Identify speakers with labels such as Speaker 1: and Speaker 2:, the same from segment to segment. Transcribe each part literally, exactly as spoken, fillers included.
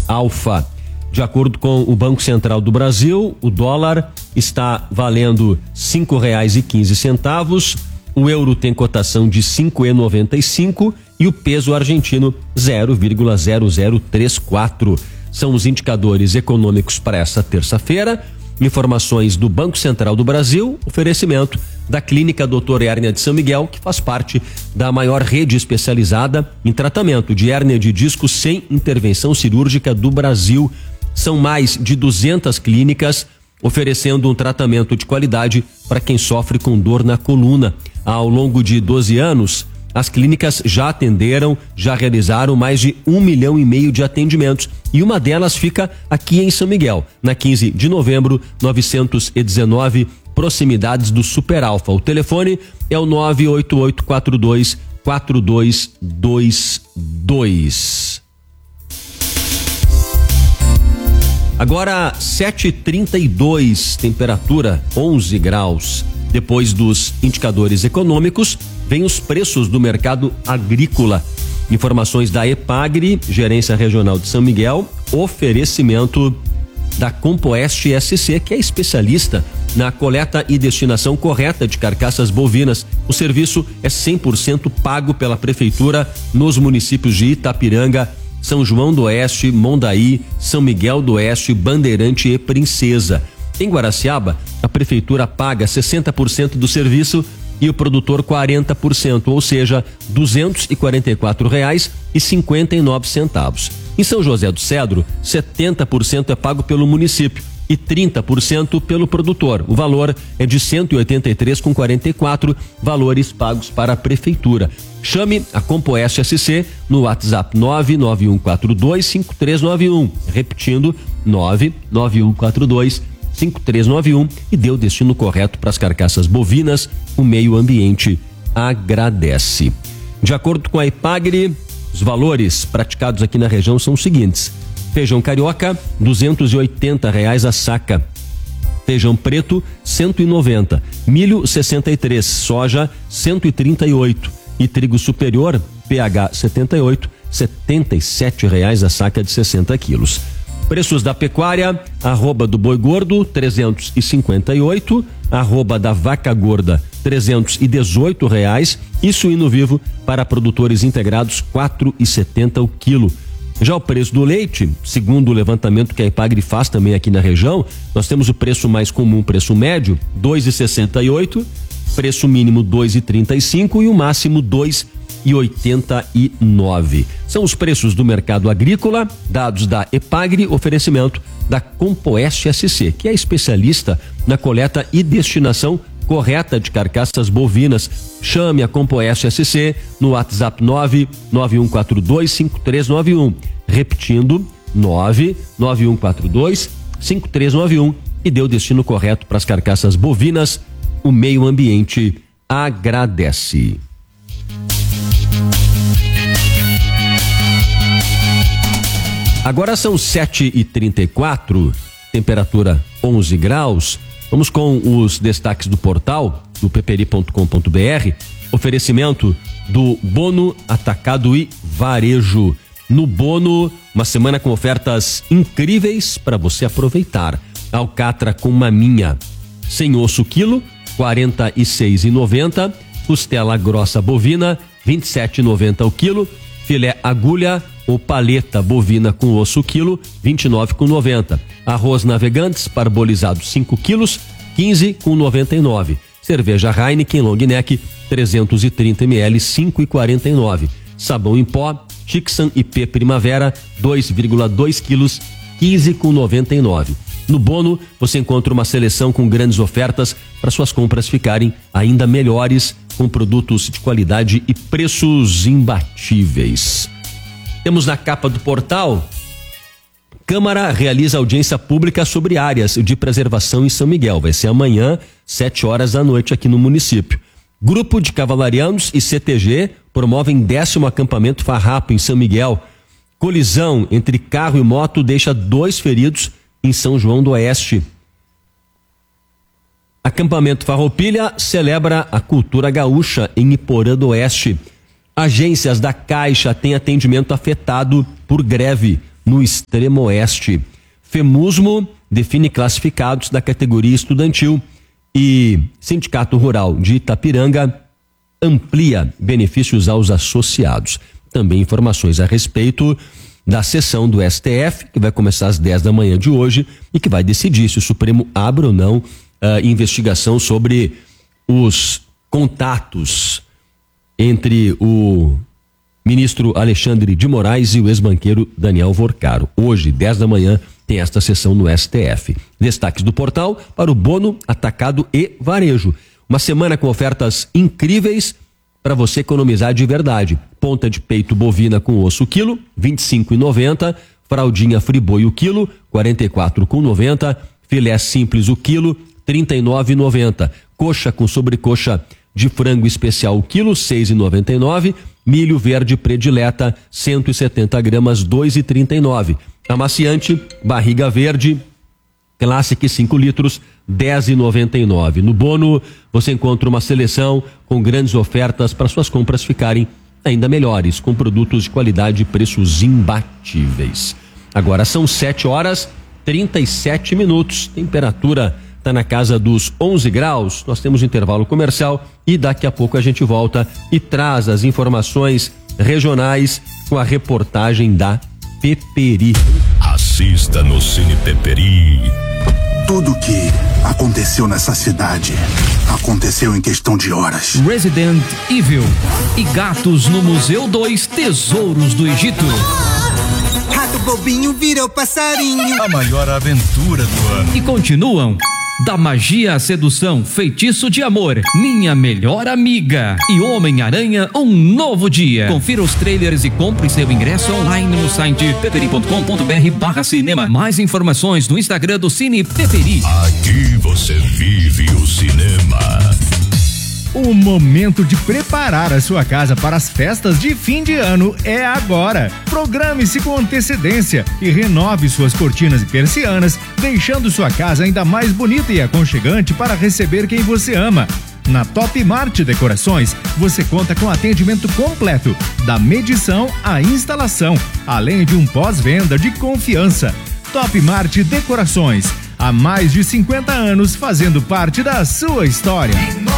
Speaker 1: Alfa. De acordo com o Banco Central do Brasil, o dólar está valendo cinco reais e quinze centavos, o euro tem cotação de cinco reais e noventa e cinco e o peso argentino zero vírgula zero zero três quatro. São os indicadores econômicos para essa terça-feira. Informações do Banco Central do Brasil, oferecimento da Clínica doutor Hérnia de São Miguel, que faz parte da maior rede especializada em tratamento de hérnia de disco sem intervenção cirúrgica do Brasil. São mais de duzentas clínicas oferecendo um tratamento de qualidade para quem sofre com dor na coluna. Ao longo de doze anos, as clínicas já atenderam, já realizaram mais de um milhão e meio de atendimentos e uma delas fica aqui em São Miguel, na quinze de novembro, novecentos e dezenove, proximidades do Super Alfa. O telefone é o nove oito oito quatro dois quatro dois dois dois. Agora sete e trinta e dois, temperatura onze graus. Depois dos indicadores econômicos, vem os preços do mercado agrícola. Informações da Epagri, Gerência Regional de São Miguel, oferecimento da Compoeste S C, que é especialista na coleta e destinação correta de carcaças bovinas. O serviço é cem por cento pago pela Prefeitura nos municípios de Itapiranga, São João do Oeste, Mondaí, São Miguel do Oeste, Bandeirante e Princesa. Em Guaraciaba, a Prefeitura paga sessenta por cento do serviço e o produtor quarenta por cento, ou seja, duzentos e quarenta e quatro reais e cinquenta e nove centavos. Em São José do Cedro, setenta por cento é pago pelo município e trinta por cento pelo produtor. O valor é de cento e oitenta e três reais e quarenta e quatro centavos, valores pagos para a Prefeitura. Chame a Compoeste S C no WhatsApp nove nove um quatro dois cinco três nove um, repetindo nove nove um quatro dois cinco três nove um e dê o destino correto para as carcaças bovinas. O meio ambiente agradece. De acordo com a Epagri, os valores praticados aqui na região são os seguintes: feijão carioca, duzentos e oitenta reais a saca; feijão preto, cento e noventa; milho, sessenta e três; soja, cento e trinta e oito; e trigo superior, P H setenta e oito, setenta e sete reais a saca de sessenta quilos. Preços da pecuária: arroba do boi gordo, trezentos e cinquenta e oito; arroba da vaca gorda, trezentos e dezoito reais; e suíno vivo para produtores integrados, quatro e setenta o quilo. Já o preço do leite, segundo o levantamento que a Epagri faz também aqui na região, nós temos o preço mais comum, preço médio, dois e sessenta e oito, preço mínimo dois e trinta e cinco e o máximo dois e oitenta e nove. São os preços do mercado agrícola, dados da Epagri, oferecimento da Compoeste S C, que é especialista na coleta e destinação correta de carcaças bovinas. Chame a Compoeste S C no WhatsApp nove nove um quatro dois cinco três nove um, repetindo nove nove um quatro dois cinco três nove um e dê o destino correto para as carcaças bovinas. O meio ambiente agradece. Agora são sete e trinta e quatro, temperatura onze graus. Vamos com os destaques do portal do peperi ponto com ponto br. Oferecimento do Bono Atacado e Varejo. No Bono, uma semana com ofertas incríveis para você aproveitar. Alcatra com maminha, sem osso quilo, quarenta e seis reais e noventa centavos. Costela grossa bovina, vinte e sete reais e noventa centavos o quilo. Filé agulha ou paleta bovina com osso quilo, vinte e nove reais e noventa centavos. Arroz Navegantes parbolizado cinco quilos, quinze reais e noventa e nove centavos. Cerveja Heineken Long Neck trezentos e trinta mililitros, cinco reais e quarenta e nove centavos. Sabão em pó Tixan I P Primavera dois vírgula dois quilos, quinze reais e noventa e nove centavos. No Bono você encontra uma seleção com grandes ofertas para suas compras ficarem ainda melhores, com produtos de qualidade e preços imbatíveis. Temos na capa do portal: Câmara realiza audiência pública sobre áreas de preservação em São Miguel. Vai ser amanhã, sete horas da noite, aqui no município. Grupo de cavalarianos e C T G promovem décimo acampamento farrapo em São Miguel. Colisão entre carro e moto deixa dois feridos em São João do Oeste. Acampamento Farroupilha celebra a cultura gaúcha em Iporã do Oeste. Agências da Caixa têm atendimento afetado por greve. no extremo oeste. FEMUSMO define classificados da categoria estudantil e Sindicato Rural de Itapiranga amplia benefícios aos associados. Também informações a respeito da sessão do S T F, que vai começar às dez da manhã de hoje e que vai decidir se o Supremo abre ou não a investigação sobre os contatos entre o ministro Alexandre de Moraes e o ex-banqueiro Daniel Vorcaro. Hoje, dez da manhã, tem esta sessão no S T F. Destaques do portal para o bono, atacado e varejo. Uma semana com ofertas incríveis para você economizar de verdade. Ponta de peito bovina com osso quilo, vinte e cinco reais e noventa centavos. Fraldinha friboi o quilo, quarenta e quatro reais e noventa centavos. Filé simples o quilo, trinta e nove reais e noventa centavos. Coxa com sobrecoxa de frango especial o quilo, seis reais e noventa e nove centavos. Milho verde predileta, cento e setenta gramas, dois reais e trinta e nove centavos. Amaciante, barriga verde, Classic cinco litros, dez reais e noventa e nove centavos. No bono, você encontra uma seleção com grandes ofertas para suas compras ficarem ainda melhores, com produtos de qualidade e preços imbatíveis. Agora são sete horas e trinta e sete minutos. Temperatura está na casa dos onze graus. Nós temos um intervalo comercial e daqui a pouco a gente volta e traz as informações regionais com a reportagem da Peperi.
Speaker 2: Assista no Cine Peperi.
Speaker 3: Tudo que aconteceu nessa cidade aconteceu em questão de horas.
Speaker 4: Resident Evil e Gatos no Museu dois Tesouros do Egito.
Speaker 5: Rato bobinho virou passarinho.
Speaker 2: A maior aventura do ano.
Speaker 4: E continuam Da Magia à Sedução, Feitiço de Amor, Minha Melhor Amiga e Homem-Aranha, Um Novo Dia. Confira os trailers e compre seu ingresso online no site peperi ponto com ponto br barra cinema. Mais informações no Instagram do Cine Peperi.
Speaker 2: Aqui você vive o cinema.
Speaker 6: O momento de preparar a sua casa para as festas de fim de ano é agora. Programe-se com antecedência e renove suas cortinas e persianas, deixando sua casa ainda mais bonita e aconchegante para receber quem você ama. Na Top Mart Decorações, você conta com atendimento completo, da medição à instalação, além de um pós-venda de confiança. Top Mart Decorações, há mais de cinquenta anos fazendo parte da sua história.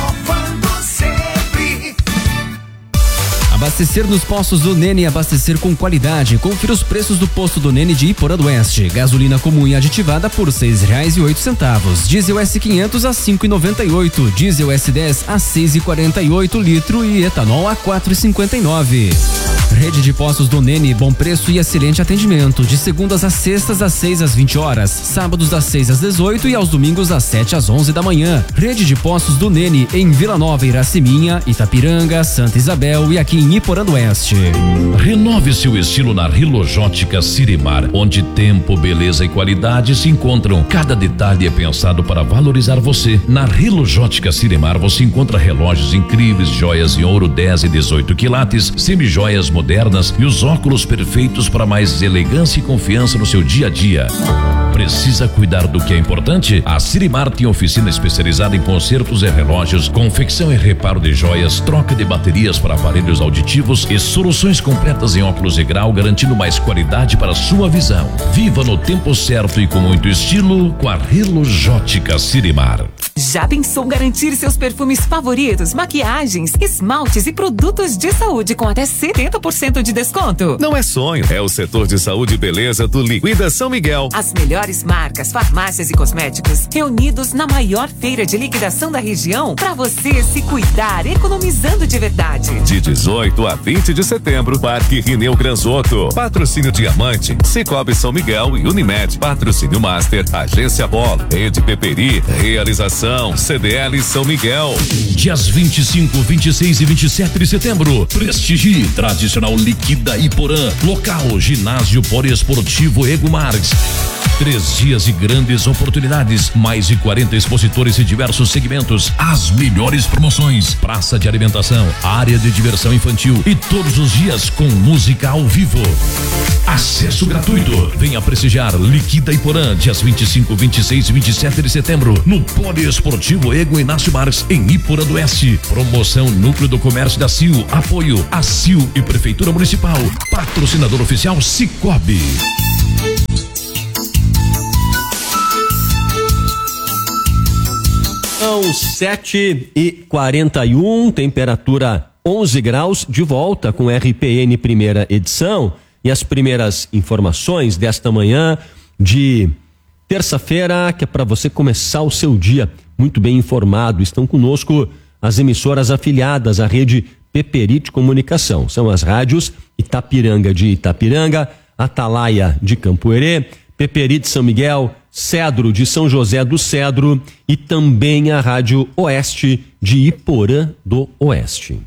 Speaker 7: Abastecer nos postos do Nene, abastecer com qualidade. Confira os preços do posto do Nene de Iporã do Oeste. Gasolina comum e aditivada por seis reais e oito centavos. Diesel S quinhentos a cinco e noventa e oito. Diesel S dez a seis e quarenta e oito litro e etanol a quatro e cinquenta e nove. Rede de postos do Nene, bom preço e excelente atendimento. De segundas às sextas, às seis às vinte horas. Sábados das seis às dezoito e aos domingos das sete às onze da manhã. Rede de postos do Nene em Vila Nova, Iraceminha, Itapiranga, Santa Isabel e aqui em Iporã do Oeste.
Speaker 2: Renove seu estilo na Rilojótica Sirimar, onde tempo, beleza e qualidade se encontram. Cada detalhe é pensado para valorizar você. Na Rilojótica Sirimar você encontra relógios incríveis, joias em ouro dez e dezoito quilates, semijoias modernas e os óculos perfeitos para mais elegância e confiança no seu dia a dia. Precisa cuidar do que é importante? A Sirimar tem oficina especializada em consertos e relógios, confecção e reparo de joias, troca de baterias para aparelhos auditivos e soluções completas em óculos de grau, garantindo mais qualidade para a sua visão. Viva no tempo certo e com muito estilo com a Rilojótica Sirimar.
Speaker 8: Já pensou garantir seus perfumes favoritos, maquiagens, esmaltes e produtos de saúde com até setenta por cento de desconto?
Speaker 9: Não é sonho, é o setor de saúde e beleza do Liquida São Miguel.
Speaker 8: As melhores marcas, farmácias e cosméticos reunidos na maior feira de liquidação da região para você se cuidar, economizando de verdade.
Speaker 9: De dezoito a vinte de setembro, Parque Rineu Granzotto. Patrocínio Diamante, Cicobi São Miguel e Unimed. Patrocínio Master, Agência Bola, Rede Peperi, Realização C D L São Miguel.
Speaker 2: Dias vinte e cinco, vinte e seis e vinte e sete de setembro. Prestigie tradicional Liquida Iporã. Local Ginásio Poliesportivo Ego Marques. Três dias e grandes oportunidades, mais de quarenta expositores e diversos segmentos, as melhores promoções, praça de alimentação, área de diversão infantil e todos os dias com música ao vivo. Acesso gratuito. Venha prestigiar Liquida Iporã, dias vinte e cinco, vinte e seis e vinte e sete de setembro, no Poliesportivo Ego Inácio Marques, em Iporã do Oeste. Promoção Núcleo do Comércio da C I U. Apoio a C I U e Prefeitura Municipal. Patrocinador oficial Cicobi.
Speaker 1: São sete e quarenta e um, temperatura onze graus, de volta com R P N primeira edição e as primeiras informações desta manhã de terça-feira, que é para você começar o seu dia muito bem informado. Estão conosco as emissoras afiliadas à rede Peperi de Comunicação. São as rádios Itapiranga de Itapiranga, Atalaia de Campo Herê, Peperi de São Miguel, Cedro de São José do Cedro e também a Rádio Oeste de Iporã do Oeste.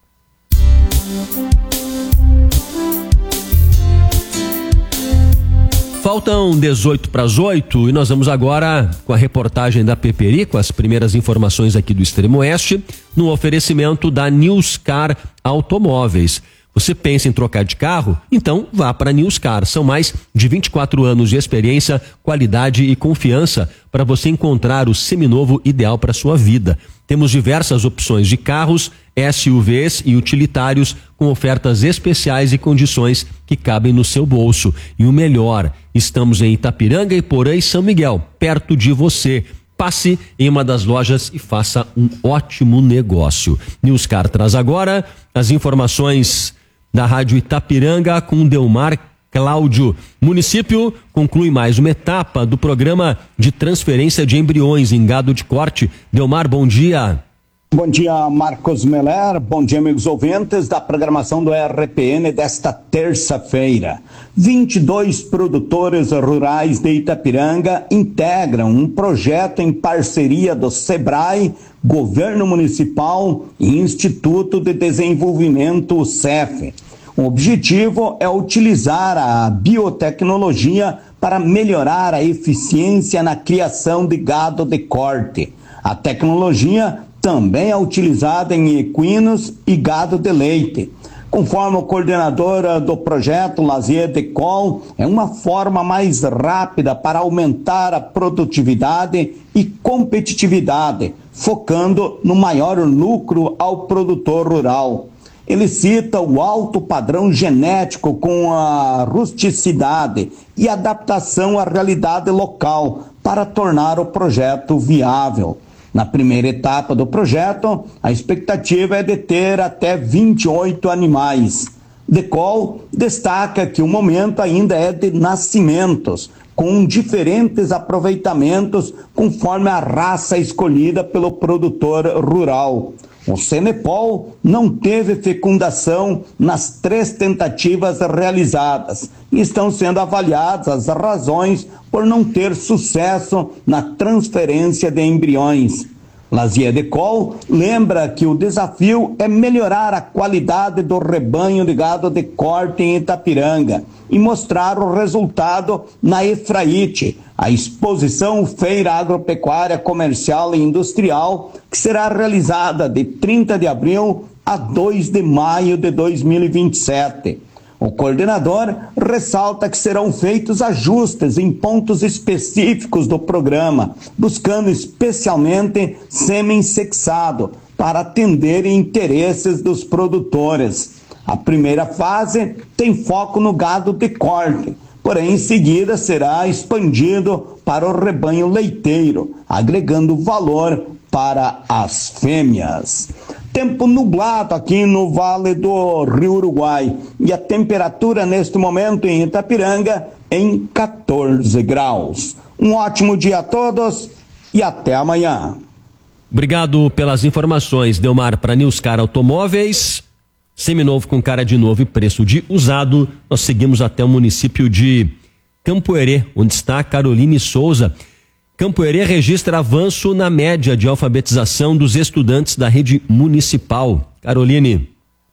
Speaker 1: Faltam dezoito para as oito e nós vamos agora com a reportagem da Peperi, com as primeiras informações aqui do Extremo Oeste, no oferecimento da Newscar Automóveis. Você pensa em trocar de carro? Então vá para a Newscar. São mais de vinte e quatro anos de experiência, qualidade e confiança para você encontrar o seminovo ideal para sua vida. Temos diversas opções de carros, S U Vs e utilitários com ofertas especiais e condições que cabem no seu bolso. E o melhor, estamos em Itapiranga, Iporã e São Miguel, perto de você. Passe em uma das lojas e faça um ótimo negócio. Newscar traz agora as informações da Rádio Itapiranga com Delmar Cláudio. Município conclui mais uma etapa do programa de transferência de embriões em gado de corte. Delmar, bom dia.
Speaker 10: Bom dia, Marcos Meller. Bom dia, amigos ouvintes da programação do R P N desta terça-feira. vinte e dois produtores rurais de Itapiranga integram um projeto em parceria do SEBRAE, Governo Municipal e Instituto de Desenvolvimento, o C E F. O objetivo é utilizar a biotecnologia para melhorar a eficiência na criação de gado de corte. A tecnologia também é utilizada em equinos e gado de leite. Conforme o coordenador do projeto, Lazier de Col, é uma forma mais rápida para aumentar a produtividade e competitividade, focando no maior lucro ao produtor rural. Ele cita o alto padrão genético com a rusticidade e adaptação à realidade local para tornar o projeto viável. Na primeira etapa do projeto, a expectativa é de ter até vinte e oito animais. Decol destaca que o momento ainda é de nascimentos, com diferentes aproveitamentos conforme a raça escolhida pelo produtor rural. O Senepol não teve fecundação nas três tentativas realizadas e estão sendo avaliadas as razões por não ter sucesso na transferência de embriões. Lazier de Col lembra que o desafio é melhorar a qualidade do rebanho de gado de corte em Itapiranga e mostrar o resultado na EFRAIT, a exposição Feira Agropecuária Comercial e Industrial, que será realizada de trinta de abril a dois de maio de dois mil e vinte e sete. O coordenador ressalta que serão feitos ajustes em pontos específicos do programa, buscando especialmente sêmen sexado para atender interesses dos produtores. A primeira fase tem foco no gado de corte, porém em seguida será expandido para o rebanho leiteiro, agregando valor para as fêmeas. Tempo nublado aqui no Vale do Rio Uruguai e a temperatura neste momento em Itapiranga em quatorze graus. Um ótimo dia a todos e até amanhã.
Speaker 1: Obrigado pelas informações, Delmar. Para Newscar Automóveis, seminovo com cara de novo e preço de usado. Nós seguimos até o município de Campo Herê, onde está a Caroline Souza. Campo Herê registra avanço na média de alfabetização dos estudantes da rede municipal. Caroline.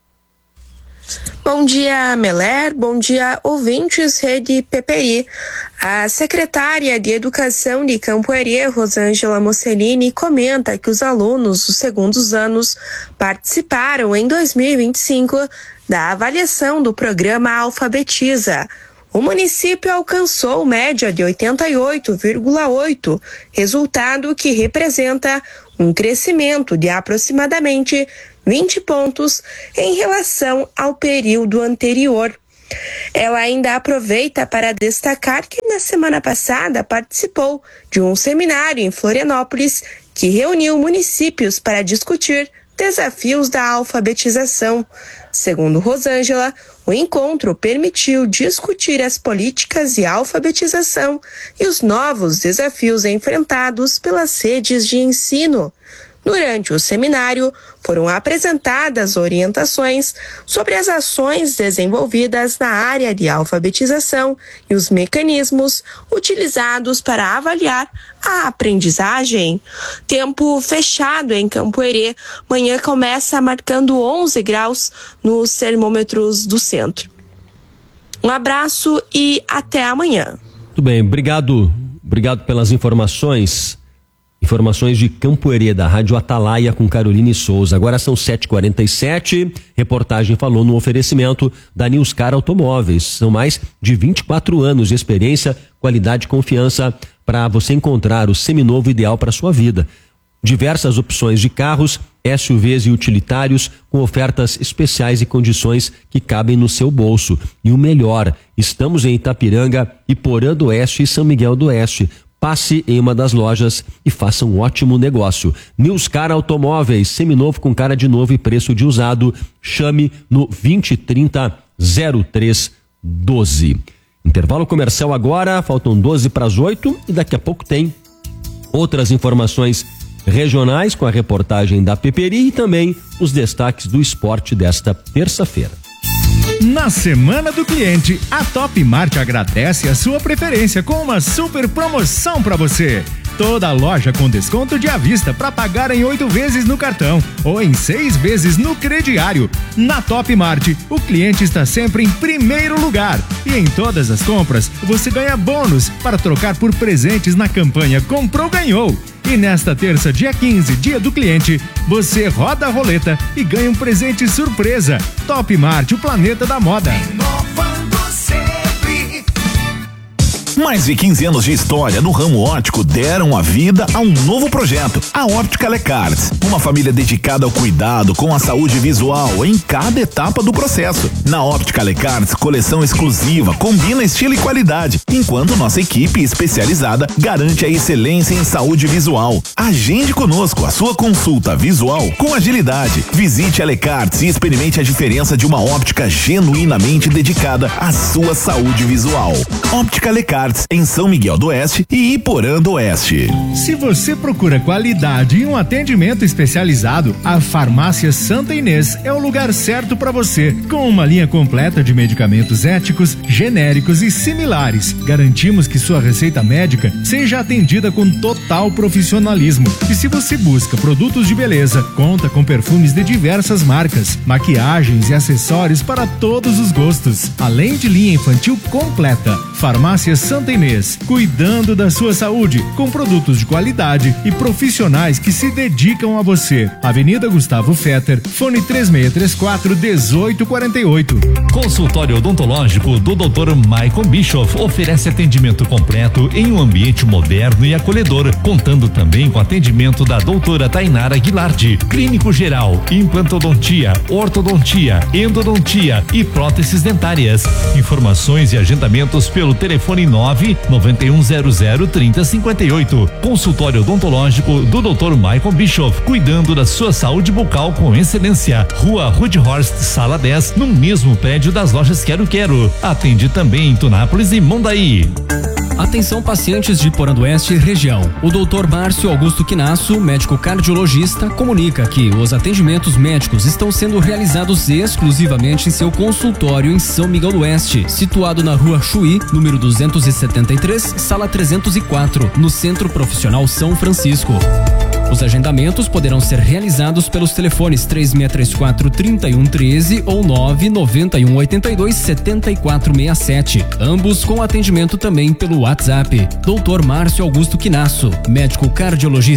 Speaker 11: Bom dia, Meller. Bom dia, ouvintes Rede Peperi. A secretária de Educação de Campo Herê, Rosângela Mocelini, comenta que os alunos dos segundos anos participaram em dois mil e vinte e cinco da avaliação do programa Alfabetiza. O município alcançou média de oitenta e oito vírgula oito, resultado que representa um crescimento de aproximadamente vinte pontos em relação ao período anterior. Ela ainda aproveita para destacar que na semana passada participou de um seminário em Florianópolis que reuniu municípios para discutir desafios da alfabetização. Segundo Rosângela, o encontro permitiu discutir as políticas de alfabetização e os novos desafios enfrentados pelas redes de ensino. Durante o seminário, foram apresentadas orientações sobre as ações desenvolvidas na área de alfabetização e os mecanismos utilizados para avaliar a aprendizagem. Tempo fechado em Campo Herê. Manhã começa marcando onze graus nos termômetros do centro. Um abraço e até amanhã.
Speaker 1: Muito bem, obrigado. Obrigado pelas informações. Informações de Campo Herê, da Rádio Atalaia, com Caroline Souza. Agora são sete e quarenta e sete. Reportagem falou no oferecimento da Newscar Automóveis. São mais de vinte e quatro anos de experiência, qualidade e confiança para você encontrar o seminovo ideal para sua vida. Diversas opções de carros, S U Vs e utilitários com ofertas especiais e condições que cabem no seu bolso. E o melhor, estamos em Itapiranga, Iporã do Oeste e São Miguel do Oeste. Passe em uma das lojas e faça um ótimo negócio. Newscar Automóveis, seminovo com cara de novo e preço de usado. Chame no vinte trinta zero três doze. Intervalo comercial agora, faltam doze para as oito e daqui a pouco tem outras informações regionais com a reportagem da Peperi e também os destaques do esporte desta terça-feira.
Speaker 6: Na Semana do Cliente, a Top Mart agradece a sua preferência com uma super promoção para você. Toda loja com desconto de à vista para pagar em oito vezes no cartão ou em seis vezes no crediário. Na Top Mart, o cliente está sempre em primeiro lugar e em todas as compras você ganha bônus para trocar por presentes na campanha Comprou Ganhou. E nesta terça, dia quinze, dia do cliente, você roda a roleta e ganha um presente surpresa. Top Mart, o planeta da moda.
Speaker 12: Mais de quinze anos de história no ramo óptico deram a vida a um novo projeto, a Óptica Lecarts. Uma família dedicada ao cuidado com a saúde visual em cada etapa do processo. Na Óptica Lecarts, coleção exclusiva combina estilo e qualidade, enquanto nossa equipe especializada garante a excelência em saúde visual. Agende conosco a sua consulta visual com agilidade. Visite a Lecarts e experimente a diferença de uma óptica genuinamente dedicada à sua saúde visual. Óptica Lecarts, em São Miguel do Oeste e Iporã do Oeste.
Speaker 6: Se você procura qualidade e um atendimento especializado, a Farmácia Santa Inês é o lugar certo para você. Com uma linha completa de medicamentos éticos, genéricos e similares, garantimos que sua receita médica seja atendida com total profissionalismo. E se você busca produtos de beleza, conta com perfumes de diversas marcas, maquiagens e acessórios para todos os gostos, além de linha infantil completa. Farmácia Santa Inês, cuidando da sua saúde, com produtos de qualidade e profissionais que se dedicam a você. Avenida Gustavo Fetter, fone três seis três quatro, um oito quatro oito.
Speaker 13: Consultório odontológico do doutor Michael Bischoff oferece atendimento completo em um ambiente moderno e acolhedor, contando também com atendimento da doutora Tainara Guilardi, clínico geral, implantodontia, ortodontia, endodontia e próteses dentárias. Informações e agendamentos pelo telefone nove nove um zero zero trinta cinquenta e oito. Consultório odontológico do doutor Michael Bischoff, cuidando da sua saúde bucal com excelência. Rua Rudhorst, sala dez, no mesmo prédio das lojas Quero Quero. Atende também em Tunápolis e Mondaí.
Speaker 7: Atenção pacientes de Iporã do Oeste e região. O doutor Márcio Augusto Quinasso, médico cardiologista, comunica que os atendimentos médicos estão sendo realizados exclusivamente em seu consultório em São Miguel do Oeste, situado na rua Chuí, número duzentos e setenta e três, sala trezentos e quatro, no Centro Profissional São Francisco. Os agendamentos poderão ser realizados pelos telefones três seis três quatro, trinta e um treze ou nove nove um oito dois, sete quatro seis sete. Ambos com atendimento também pelo WhatsApp. doutor Márcio Augusto Quinasso, médico cardiologista.